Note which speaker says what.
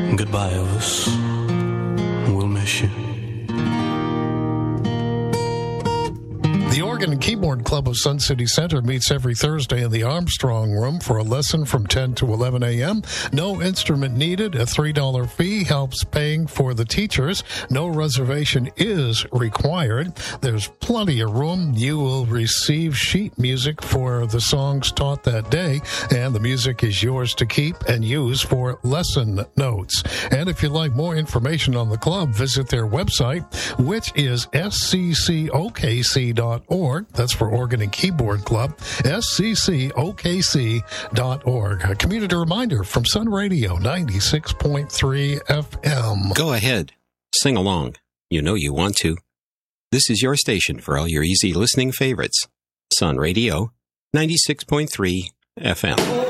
Speaker 1: Goodbye, Elvis. We'll miss you.
Speaker 2: The Organ and Keyboard Club of Sun City Center meets every Thursday in the Armstrong Room for a lesson from 10 to 11 a.m. No instrument needed. A $3 fee helps paying for the teachers. No reservation is required. There's plenty of room. You will receive sheet music for the songs taught that day, and the music is yours to keep and use for lesson notes. And if you'd like more information on the club, visit their website, which is sccokc.org. That's for Organ and Keyboard Club, sccokc.org. A community reminder from Sun Radio 96.3 FM.
Speaker 3: Go ahead. Sing along. You know you want to. This is your station for all your easy listening favorites. Sun Radio 96.3 FM.